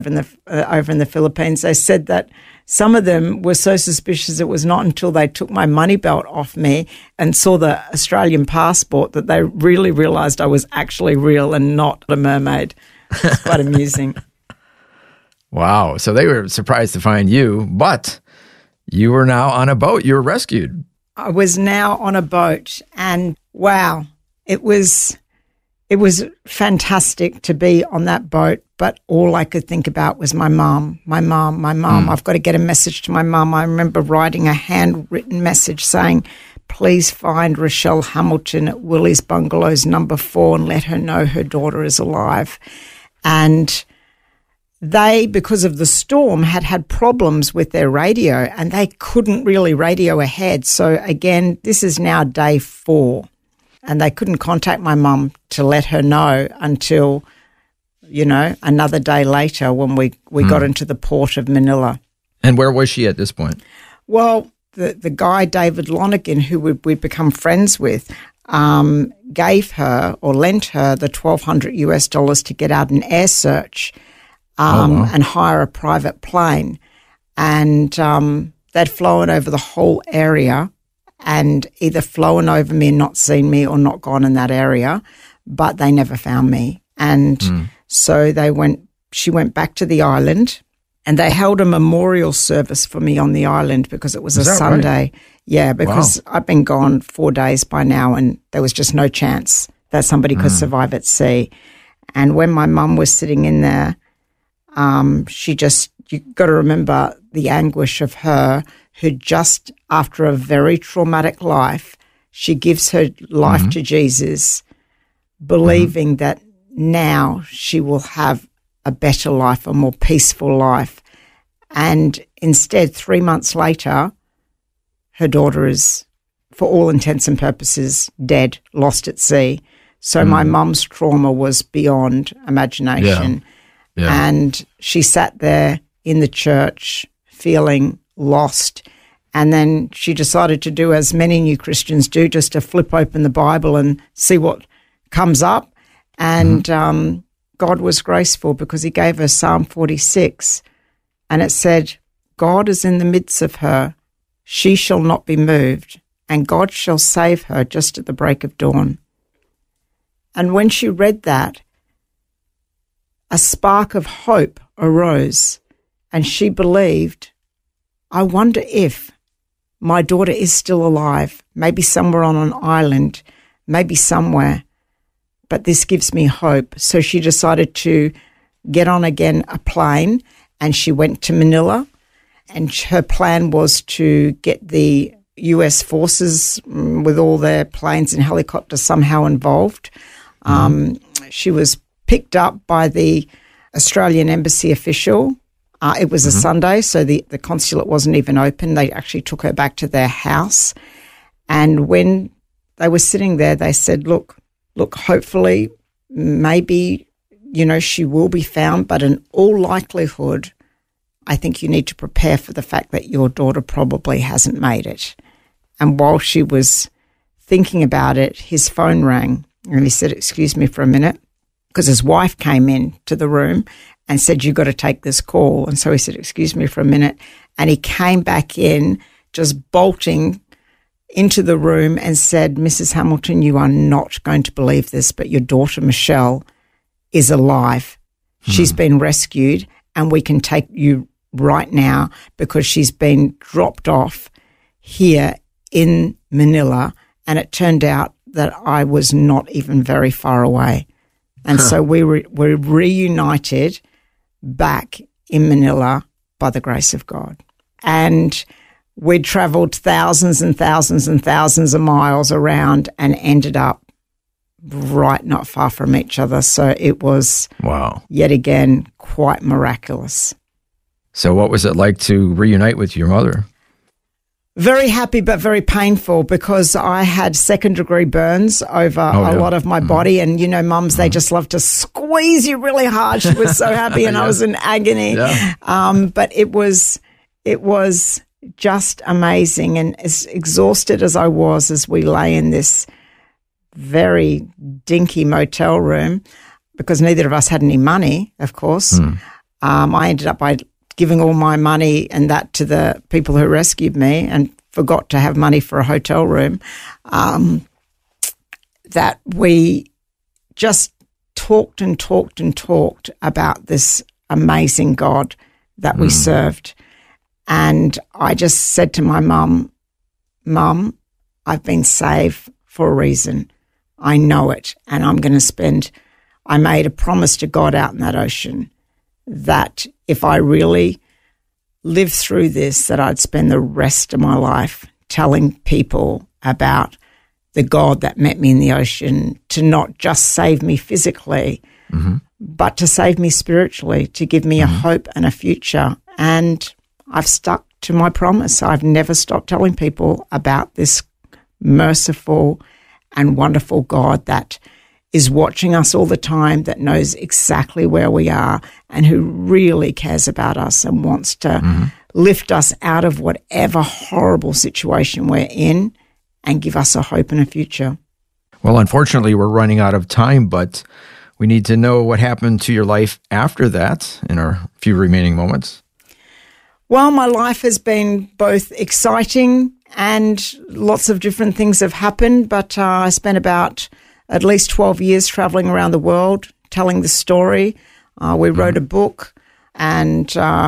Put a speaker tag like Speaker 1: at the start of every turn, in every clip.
Speaker 1: over in the Philippines. They said that some of them were so suspicious it was not until they took my money belt off me and saw the Australian passport that they really realised I was actually real and not a mermaid. It's quite amusing.
Speaker 2: Wow. So they were surprised to find you, but you were now on a boat. You were rescued.
Speaker 1: I was now on a boat, and wow, it was fantastic to be on that boat, but all I could think about was my mum. I've got to get a message to my mum. I remember writing a handwritten message saying, please find Rochelle Hamilton at Willie's Bungalows number 4 and let her know her daughter is alive. And they, because of the storm, had problems with their radio and they couldn't really radio ahead. So again, this is now day 4. And they couldn't contact my mum to let her know until, another day later when we got into the port of Manila.
Speaker 2: And where was she at this point?
Speaker 1: Well, the guy, David Lonergan, who we'd become friends with, gave her or lent her the $1,200 to get out an air search and hire a private plane. And they'd flown over the whole area and either flown over me and not seen me or not gone in that area, but they never found me. And so she went back to the island and they held a memorial service for me on the island because it was a Sunday. Right? Yeah, because I've been gone 4 days by now and there was just no chance that somebody could survive at sea. And when my mum was sitting in there, you got to remember the anguish of her who just after a very traumatic life, she gives her life to Jesus, believing that now she will have a better life, a more peaceful life. And instead, 3 months later, her daughter is, for all intents and purposes, dead, lost at sea. So my mum's trauma was beyond imagination. Yeah. And she sat there in the church feeling lost. And then she decided to do as many new Christians do, just to flip open the Bible and see what comes up. And God was graceful because he gave her Psalm 46. And it said, God is in the midst of her. She shall not be moved. And God shall save her just at the break of dawn. And when she read that, a spark of hope arose. And she believed, I wonder if my daughter is still alive, maybe somewhere on an island, maybe somewhere, but this gives me hope. So she decided to get on again a plane and she went to Manila, and her plan was to get the US forces with all their planes and helicopters somehow involved. She was picked up by the Australian embassy official. It was a Sunday, so the consulate wasn't even open. They actually took her back to their house. And when they were sitting there, they said, look, hopefully, maybe, she will be found, but in all likelihood, I think you need to prepare for the fact that your daughter probably hasn't made it. And while she was thinking about it, his phone rang and he said, excuse me for a minute, because his wife came in to the room and said, you've got to take this call. And so he said, excuse me for a minute. And he came back in, just bolting into the room and said, Mrs. Hamilton, you are not going to believe this, but your daughter, Michelle, is alive. She's been rescued and we can take you right now because she's been dropped off here in Manila. And it turned out that I was not even very far away. And so we were reunited back in Manila by the grace of God. And we traveled thousands and thousands and thousands of miles around and ended up right not far from each other. So it was, yet again, quite miraculous.
Speaker 2: So what was it like to reunite with your mother?
Speaker 1: Very happy, but very painful because I had second-degree burns over a lot of my body. And, mums, they just love to squeeze you really hard. She was so happy and I was in agony. Yeah. But it was just amazing. And as exhausted as I was as we lay in this very dinky motel room, because neither of us had any money, of course, I ended up by giving all my money and that to the people who rescued me and forgot to have money for a hotel room, that we just talked and talked and talked about this amazing God that we served. And I just said to my mum, Mum, I've been saved for a reason. I know it. And I'm going to I made a promise to God out in that ocean that if I really lived through this, that I'd spend the rest of my life telling people about the God that met me in the ocean, to not just save me physically, but to save me spiritually, to give me a hope and a future. And I've stuck to my promise. I've never stopped telling people about this merciful and wonderful God that is watching us all the time, that knows exactly where we are and who really cares about us and wants to lift us out of whatever horrible situation we're in and give us a hope and a future.
Speaker 2: Well, unfortunately, we're running out of time, but we need to know what happened to your life after that in our few remaining moments.
Speaker 1: Well, my life has been both exciting and lots of different things have happened, but I spent about at least 12 years traveling around the world telling the story. We wrote a book, and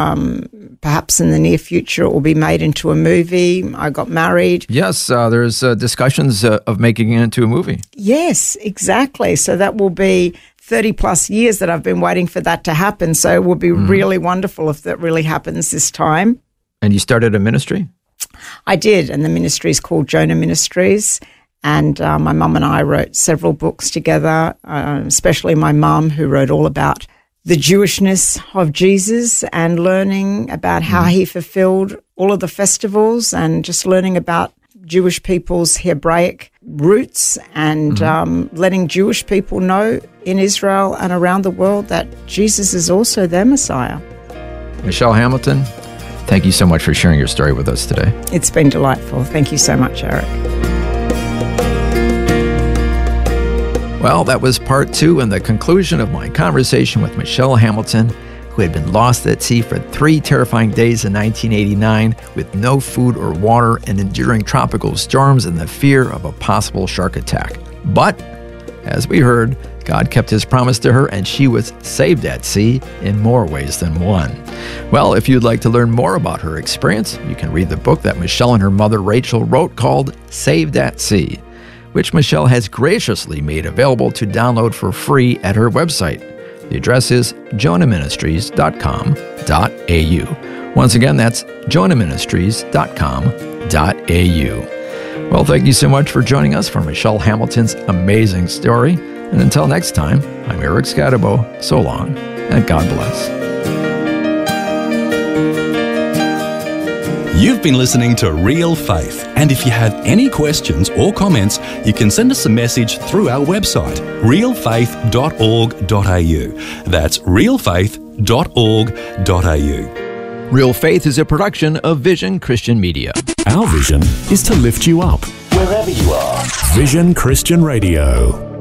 Speaker 1: perhaps in the near future it will be made into a movie. I got married.
Speaker 2: Yes, there's discussions of making it into a movie.
Speaker 1: Yes, exactly. So that will be 30 plus years that I've been waiting for that to happen. So it will be really wonderful if that really happens this time.
Speaker 2: And you started a ministry?
Speaker 1: I did, and the ministry is called Jonah Ministries. And my mum and I wrote several books together, especially my mum, who wrote all about the Jewishness of Jesus and learning about how he fulfilled all of the festivals and just learning about Jewish people's Hebraic roots and letting Jewish people know in Israel and around the world that Jesus is also their Messiah.
Speaker 2: Michelle Hamilton, thank you so much for sharing your story with us today.
Speaker 1: It's been delightful. Thank you so much, Eric.
Speaker 2: Well, that was part 2 and the conclusion of my conversation with Michelle Hamilton, who had been lost at sea for 3 terrifying days in 1989 with no food or water and enduring tropical storms and the fear of a possible shark attack. But, as we heard, God kept his promise to her and she was saved at sea in more ways than one. Well, if you'd like to learn more about her experience, you can read the book that Michelle and her mother Rachel wrote called Saved at Sea, which Michelle has graciously made available to download for free at her website. The address is jonahministries.com.au. Once again, that's jonahministries.com.au. Well, thank you so much for joining us for Michelle Hamilton's amazing story. And until next time, I'm Eric Scatterbo. So long, and God bless.
Speaker 3: You've been listening to Real Faith, and if you have any questions or comments, you can send us a message through our website, realfaith.org.au. That's realfaith.org.au.
Speaker 2: Real Faith is a production of Vision Christian Media.
Speaker 4: Our vision is to lift you up
Speaker 5: wherever you are.
Speaker 4: Vision Christian Radio.